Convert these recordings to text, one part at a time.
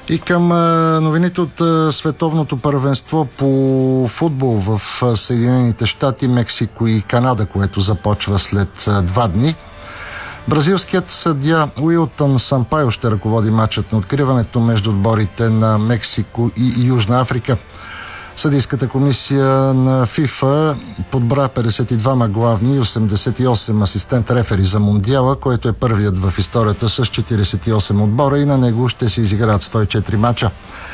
И към новините от световното първенство по футбол в Съединените щати, Мексико и Канада, което започва след 2 дни. Бразилският съдия Уилтън Сампайо ще ръководи матчът на откриването между отборите на Мексико и Южна Африка. Съдийската комисия на ФИФА подбра 52 главни и 88 асистент рефери за Мондиала, който е първият в историята с 48 отбора, и на него ще се изиграят 104 мача.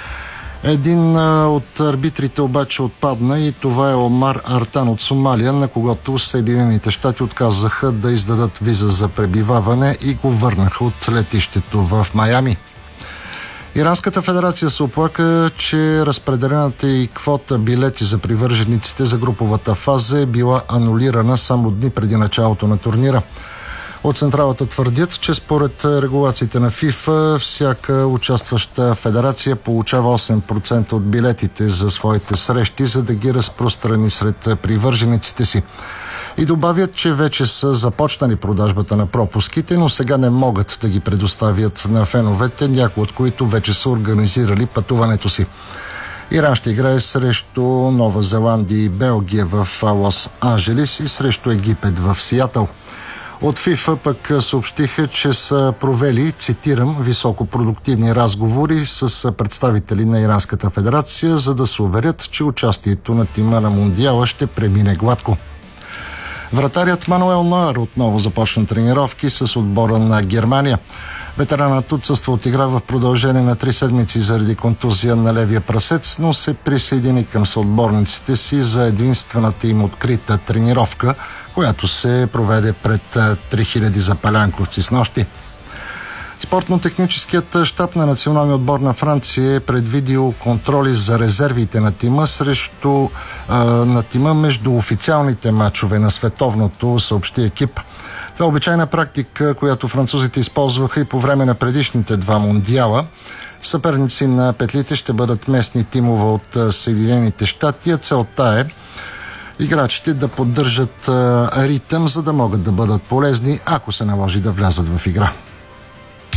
Един от арбитрите обаче отпадна и това е Омар Артан от Сомалия, на когото Съединените щати отказаха да издадат виза за пребиваване и го върнаха от летището в Майами. Иранската федерация се оплака, че разпределената и квота билети за привържениците за груповата фаза е била анулирана само дни преди началото на турнира. От централата твърдят, че според регулациите на ФИФА всяка участваща федерация получава 8% от билетите за своите срещи, за да ги разпространи сред привържениците си. И добавят, че вече са започнали продажбата на пропуските, но сега не могат да ги предоставят на феновете, някои от които вече са организирали пътуването си. Иран ще играе срещу Нова Зеландия и Белгия в Лос Анджелис и срещу Египет в Сиатъл. От ФИФА пък съобщиха, че са провели, цитирам, високопродуктивни разговори с представители на Иранската федерация, за да се уверят, че участието на тима на Мондиала ще премине гладко. Вратарят Мануел Нойер отново започна тренировки с отбора на Германия. Ветеранът отсъства от игра в продължение на 3 седмици заради контузия на левия прасец, но се присъедини към съотборниците си за единствената им открита тренировка, която се проведе пред 3000 запалянковци снощи. Спортно-техническият щаб на националния отбор на Франция е предвидил контроли за резервите на тима между официалните матчове на световното, съобщи екип. Това е обичайна практика, която французите използваха и по време на предишните 2 мондиала. Съперници на петлите ще бъдат местни тимове от Съединените щати, а целта е играчите да поддържат ритъм, за да могат да бъдат полезни, ако се наложи да влязат в игра.